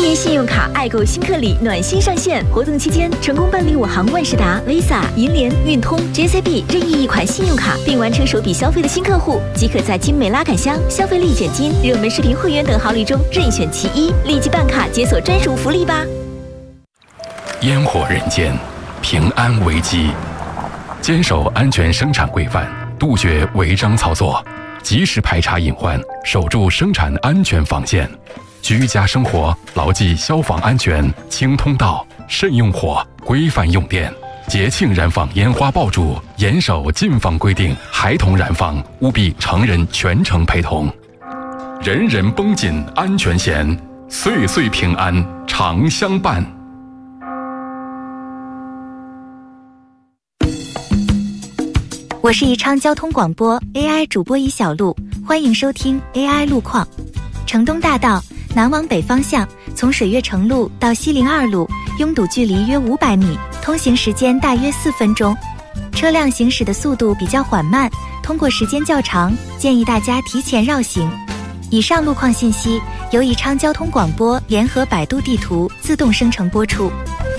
年信用卡爱购新客礼暖心上线，活动期间成功办理我行万事达、Visa、银联、运通、JCB 任意一款信用卡，并完成首笔消费的新客户，即可在精美拉杆箱、消费力减金、热门视频会员等好礼中任选其一，立即办卡解锁专属福利吧！ 烟火人间，平安危机，坚守安全生产规范，杜绝违章操作，及时排查隐患，守住生产安全防线。居家生活牢记消防安全，清通道，慎用火，规范用电。节庆燃放烟花爆竹，严守禁放规定，孩童燃放务必成人全程陪同。人人绷紧安全弦，岁岁平安常相伴。 我是宜昌交通广播 AI 主播宜小璐，欢迎收听 AI 路况。城东大道南往北方向，从水悦城路到西陵2路，拥堵距离约500米，通行时间大约4分钟。车辆行驶的速度比较缓慢，通过时间较长，建议大家提前绕行。以上路况信息由宜昌交通广播联合百度地图自动生成播出。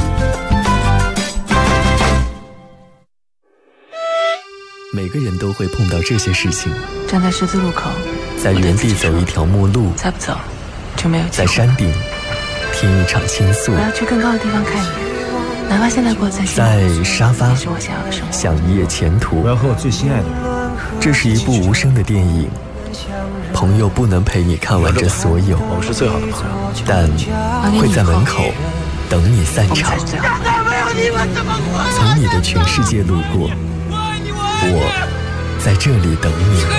每个人都会碰到这些事情： 站在十字路口， 在原地走一条陌路， 再不走就没有机会。 在山顶听一场倾诉， 我要去更高的地方看你，哪怕现在过得再辛苦， 在沙发是我想要的生活。 想一夜前途， 我要和我最心爱的人。 这是一部无声的电影，朋友不能陪你看完这所有， 我们是最好的朋友， 但会在门口等你散场。从你的全世界路过，我在这里等你。